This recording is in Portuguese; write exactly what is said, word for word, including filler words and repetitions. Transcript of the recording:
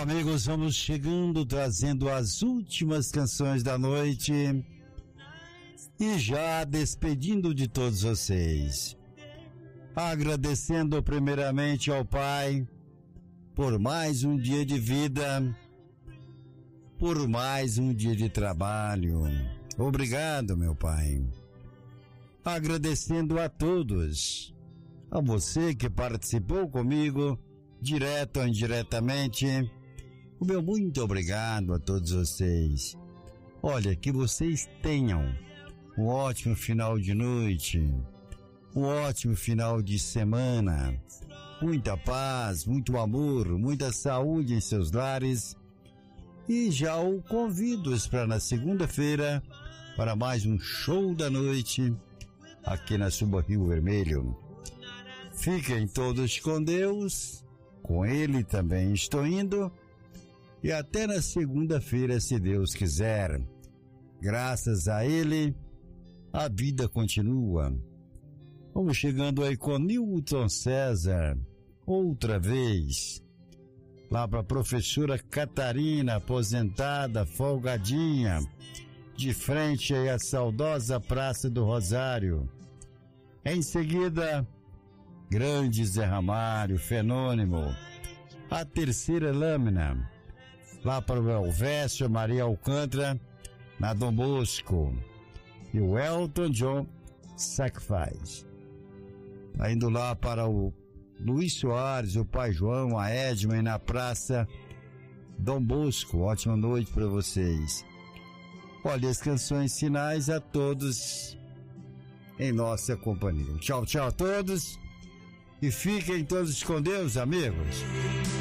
amigos, vamos chegando, trazendo as últimas canções da noite e já despedindo de todos vocês. Agradecendo primeiramente ao Pai por mais um dia de vida, por mais um dia de trabalho. Obrigado, meu Pai. Agradecendo a todos, a você que participou comigo, direto ou indiretamente, o meu muito obrigado a todos vocês. Olha, que vocês tenham um ótimo final de noite, um ótimo final de semana, muita paz, muito amor, muita saúde em seus lares. E já o convido para na segunda-feira para mais um show da noite aqui na Suba Rio Vermelho. Fiquem todos com Deus, com Ele também estou indo, e até na segunda-feira, se Deus quiser. Graças a Ele, a vida continua. Vamos chegando aí com Newton César, outra vez, lá para a professora Catarina, aposentada, folgadinha, de frente aí à saudosa Praça do Rosário. Em seguida, grande Zé Ramalho, fenômeno, a terceira lâmina, lá para o Elvésio Maria Alcântara, na Dom Bosco, e o Elton John Sacrifice. Tá indo lá para o Luiz Soares, o Pai João, a Edma, na Praça Dom Bosco. Ótima noite para vocês. Olha, as canções finais a todos em nossa companhia. Tchau, tchau a todos e fiquem todos com Deus, amigos.